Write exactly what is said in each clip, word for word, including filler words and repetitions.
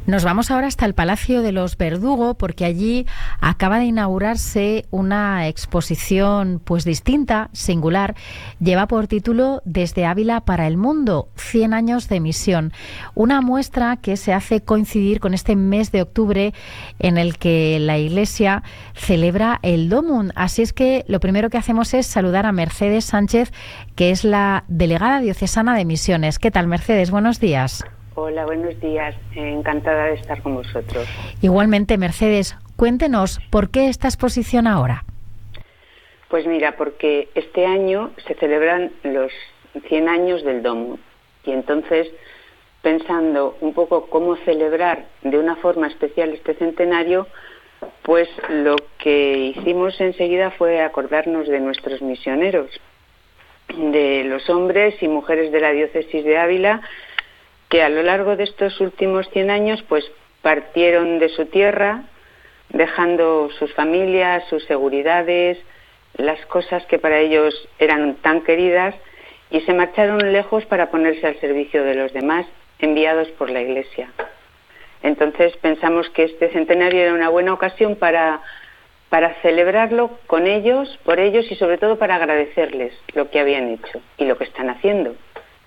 Nos vamos ahora hasta el Palacio de los Verdugo, porque allí acaba de inaugurarse una exposición pues distinta, singular. Lleva por título Desde Ávila para el Mundo, cien años de misión. Una muestra que se hace coincidir con este mes de octubre en el que la Iglesia celebra el Domum. Así es que lo primero que hacemos es saludar a Mercedes Sánchez, que es la delegada diocesana de Misiones. ¿Qué tal, Mercedes? Buenos días. Hola, buenos días. Encantada de estar con vosotros. Igualmente, Mercedes, cuéntenos, ¿por qué esta exposición ahora? Pues mira, porque este año se celebran los cien años del Domum. Y entonces, pensando un poco cómo celebrar de una forma especial este centenario, pues lo que hicimos enseguida fue acordarnos de nuestros misioneros, de los hombres y mujeres de la diócesis de Ávila, que a lo largo de estos últimos cien años pues partieron de su tierra, dejando sus familias, sus seguridades, las cosas que para ellos eran tan queridas, y se marcharon lejos para ponerse al servicio de los demás, enviados por la Iglesia. Entonces pensamos que este centenario era una buena ocasión para, para celebrarlo con ellos, por ellos, y sobre todo para agradecerles lo que habían hecho y lo que están haciendo.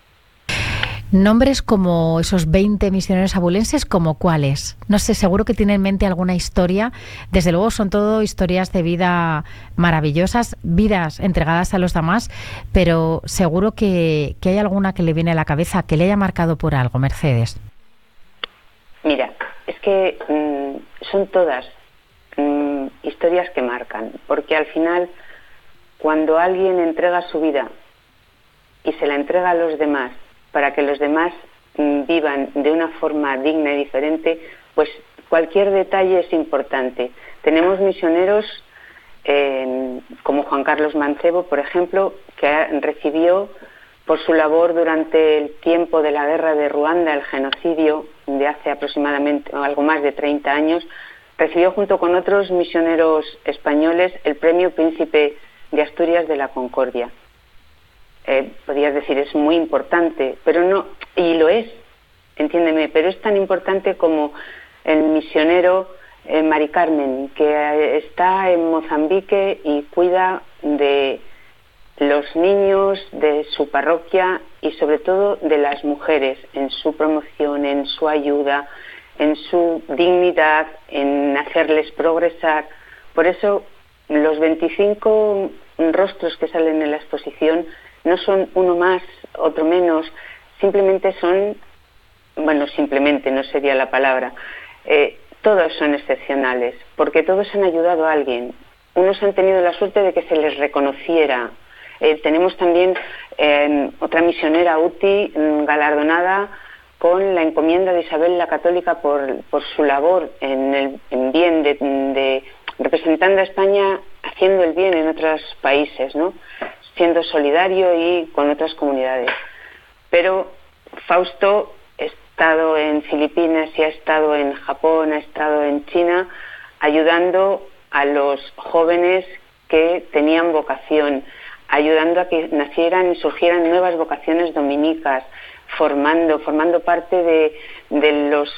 Nombres como esos veinte misioneros abulenses, ¿como cuáles? No sé, seguro que tiene en mente alguna historia. Desde luego son todo historias de vida maravillosas, vidas entregadas a los demás, pero seguro que, que hay alguna que le viene a la cabeza, que le haya marcado por algo, Mercedes. Mira, es que mmm, son todas mmm, historias que marcan, porque al final, cuando alguien entrega su vida y se la entrega a los demás, para que los demás mm, vivan de una forma digna y diferente, pues cualquier detalle es importante. Tenemos misioneros eh, como Juan Carlos Mancebo, por ejemplo, que recibió por su labor durante el tiempo de la guerra de Ruanda, el genocidio de hace aproximadamente algo más de treinta años, recibió junto con otros misioneros españoles el premio Príncipe de Asturias de la Concordia. Eh, podrías decir, es muy importante, pero no, y lo es, entiéndeme, pero es tan importante como el misionero eh, Mari Carmen, que está en Mozambique y cuida de los niños de su parroquia y sobre todo de las mujeres, en su promoción, en su ayuda, en su dignidad, en hacerles progresar. Por eso los veinticinco rostros que salen en la exposición no son uno más, otro menos, simplemente son, bueno, simplemente no sería la palabra, eh, todos son excepcionales, porque todos han ayudado a alguien. Unos han tenido la suerte de que se les reconociera. Eh, tenemos también eh, otra misionera, Uti, galardonada con la encomienda de Isabel la Católica por, por su labor en el en bien de, de representando a España, haciendo el bien en otros países, ¿no?, siendo solidario y con otras comunidades. Pero Fausto ha estado en Filipinas y ha estado en Japón, ha estado en China, ayudando a los jóvenes que tenían vocación, ayudando a que nacieran y surgieran nuevas vocaciones dominicas, formando, formando parte de, de, los,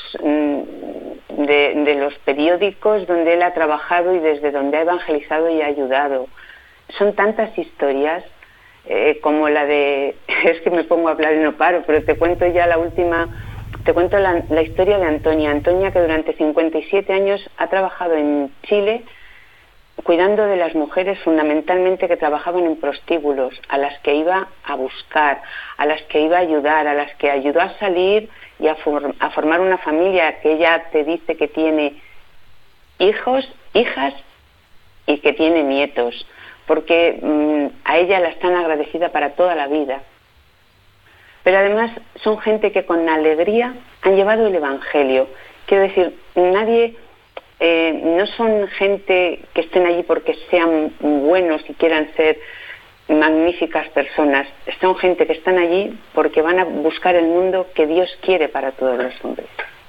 de, de los periódicos donde él ha trabajado y desde donde ha evangelizado y ha ayudado. Son tantas historias eh, como la de... Es que me pongo a hablar y no paro, pero te cuento ya la última... Te cuento la, la historia de Antonia. Antonia, que durante cincuenta y siete años ha trabajado en Chile cuidando de las mujeres fundamentalmente que trabajaban en prostíbulos, a las que iba a buscar, a las que iba a ayudar, a las que ayudó a salir y a, for, a formar una familia, que ella te dice que tiene hijos, hijas y que tiene nietos, porque mmm, a ella la están agradecida para toda la vida. Pero además son gente que con alegría han llevado el Evangelio. Quiero decir, nadie, eh, no son gente que estén allí porque sean buenos y quieran ser magníficas personas. Son gente que están allí porque van a buscar el mundo que Dios quiere para todos los hombres.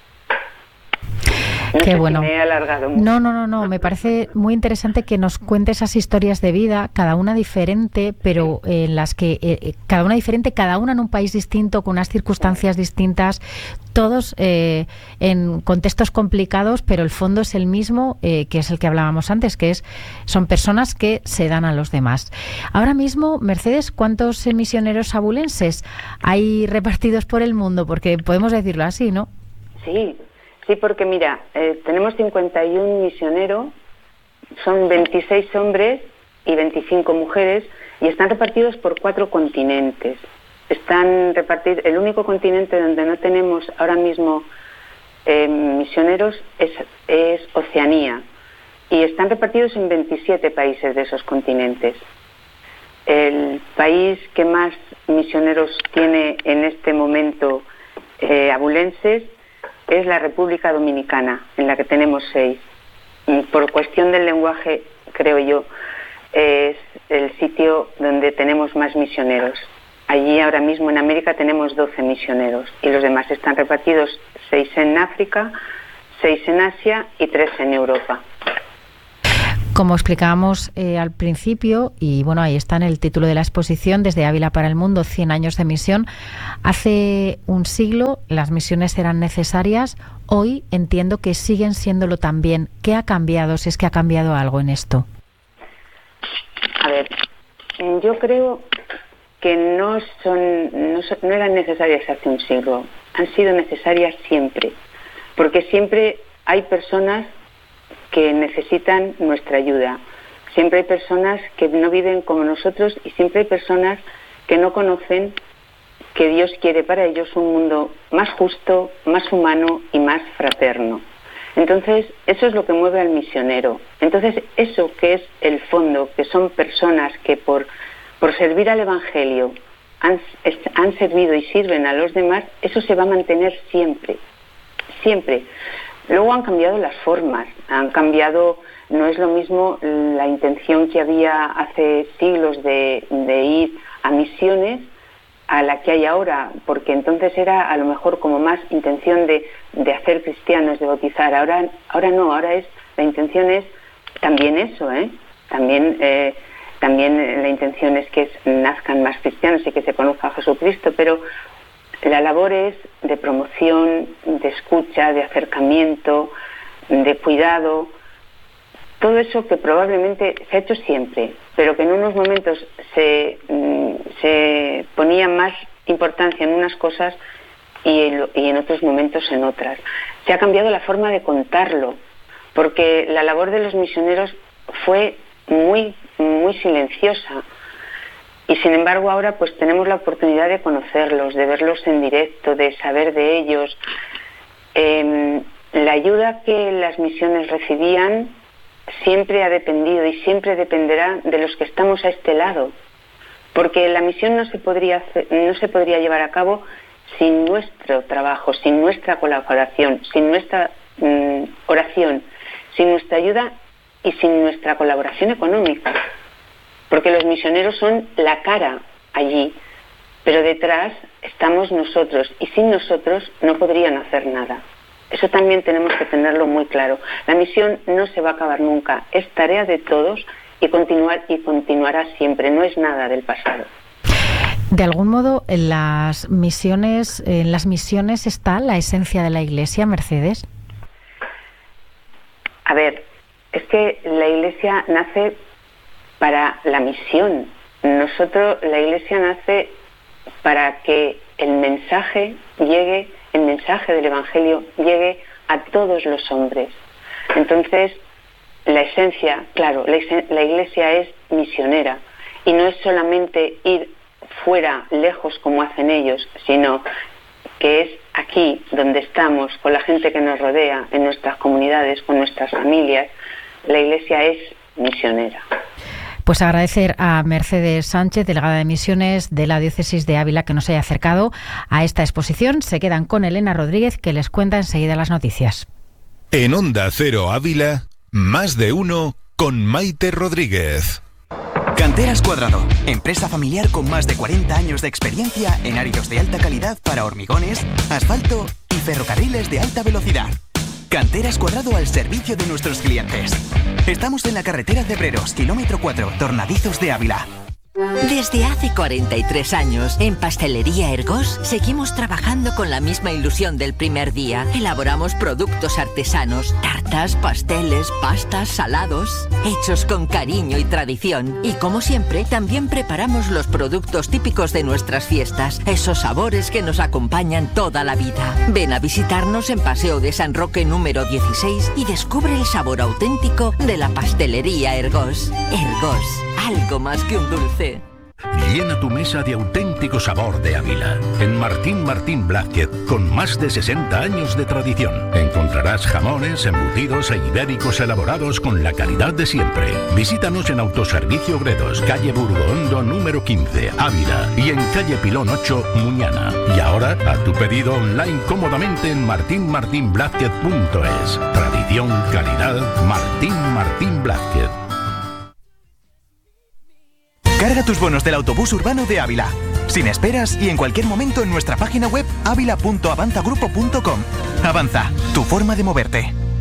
No Qué sé bueno. Si me he alargado mucho. No, no, no, no. Me parece muy interesante que nos cuentes esas historias de vida, cada una diferente, pero en las que eh, cada una diferente, cada una en un país distinto, con unas circunstancias distintas, todos eh, en contextos complicados, pero el fondo es el mismo, eh, que es el que hablábamos antes, que es son personas que se dan a los demás. Ahora mismo, Mercedes, ¿cuántos misioneros abulenses hay repartidos por el mundo? Porque podemos decirlo así, ¿no? Sí, sí, porque mira, eh, tenemos cincuenta y uno misioneros, son veintiséis hombres y veinticinco mujeres, y están repartidos por cuatro continentes. Están repartidos, el único continente donde no tenemos ahora mismo eh, misioneros es, es Oceanía, y están repartidos en veintisiete países de esos continentes. El país que más misioneros tiene en este momento eh, abulenses es la República Dominicana, en la que tenemos seis. Y por cuestión del lenguaje, creo yo, es el sitio donde tenemos más misioneros. Allí ahora mismo en América tenemos doce misioneros y los demás están repartidos, seis en África, seis en Asia y tres en Europa. Como explicábamos eh, al principio, y bueno, ahí está en el título de la exposición, Desde Ávila para el Mundo, cien años de misión. Hace un siglo las misiones eran necesarias, hoy entiendo que siguen siéndolo también. ¿Qué ha cambiado, si es que ha cambiado algo en esto? A ver, yo creo que no son, no son, no eran necesarias hace un siglo, han sido necesarias siempre, porque siempre hay personas que necesitan nuestra ayuda, siempre hay personas que no viven como nosotros y siempre hay personas que no conocen que Dios quiere para ellos un mundo más justo, más humano y más fraterno. Entonces, eso es lo que mueve al misionero. Entonces, eso que es el fondo, que son personas que por, por servir al Evangelio han, han servido y sirven a los demás, eso se va a mantener siempre, siempre. Luego han cambiado las formas, han cambiado, no es lo mismo la intención que había hace siglos de, de ir a misiones a la que hay ahora, porque entonces era a lo mejor como más intención de, de hacer cristianos, de bautizar. Ahora, ahora no, ahora es, la intención es también eso, ¿eh? También, eh, también la intención es que nazcan más cristianos y que se conozca a Jesucristo, pero la labor es de promoción, de escucha, de acercamiento, de cuidado, todo eso que probablemente se ha hecho siempre, pero que en unos momentos se, se ponía más importancia en unas cosas y en, y en otros momentos en otras. Se ha cambiado la forma de contarlo, porque la labor de los misioneros fue muy, muy silenciosa. Y sin embargo ahora pues tenemos la oportunidad de conocerlos, de verlos en directo, de saber de ellos. Eh, la ayuda que las misiones recibían siempre ha dependido y siempre dependerá de los que estamos a este lado, porque la misión no se podría hacer, no se podría llevar a cabo sin nuestro trabajo, sin nuestra colaboración, sin nuestra mm, oración, sin nuestra ayuda y sin nuestra colaboración económica, porque los misioneros son la cara allí, pero detrás estamos nosotros y sin nosotros no podrían hacer nada. Eso también tenemos que tenerlo muy claro. La misión no se va a acabar nunca, es tarea de todos y continuar y continuará siempre, no es nada del pasado. De algún modo, en las misiones, en las misiones está la esencia de la Iglesia, Mercedes. A ver, es que la Iglesia nace para la misión. Nosotros, la Iglesia nace para que el mensaje llegue, el mensaje del Evangelio llegue a todos los hombres. Entonces, la esencia, claro, la, la Iglesia es misionera y no es solamente ir fuera, lejos como hacen ellos, sino que es aquí donde estamos, con la gente que nos rodea, en nuestras comunidades, con nuestras familias. La Iglesia es misionera. Pues agradecer a Mercedes Sánchez, delegada de Misiones de la Diócesis de Ávila, que nos haya acercado a esta exposición. Se quedan con Elena Rodríguez, que les cuenta enseguida las noticias. En Onda Cero Ávila, Más de Uno con Maite Rodríguez. Canteras Cuadrado, empresa familiar con más de cuarenta años de experiencia en áridos de alta calidad para hormigones, asfalto y ferrocarriles de alta velocidad. Canteras Cuadrado al servicio de nuestros clientes. Estamos en la carretera Cebreros, kilómetro cuatro, Tornadizos de Ávila. Desde hace cuarenta y tres años, en Pastelería Ergós, seguimos trabajando con la misma ilusión del primer día. Elaboramos productos artesanos, tartas, pasteles, pastas, salados, hechos con cariño y tradición. Y como siempre, también preparamos los productos típicos de nuestras fiestas, esos sabores que nos acompañan toda la vida. Ven a visitarnos en Paseo de San Roque número dieciséis y descubre el sabor auténtico de la Pastelería Ergós. Ergós, algo más que un dulce. Llena tu mesa de auténtico sabor de Ávila. En Martín Martín Blázquez, con más de sesenta años de tradición, encontrarás jamones, embutidos e ibéricos elaborados con la calidad de siempre. Visítanos en Autoservicio Gredos, calle Burgondo número quince, Ávila, y en calle Pilón ocho, Muñana. Y ahora, a tu pedido online cómodamente en martin martin blázquez punto es. Tradición, calidad, Martín Martín Blázquez. Carga tus bonos del autobús urbano de Ávila. Sin esperas y en cualquier momento en nuestra página web ávila punto avanzagrupo punto com. Avanza, tu forma de moverte.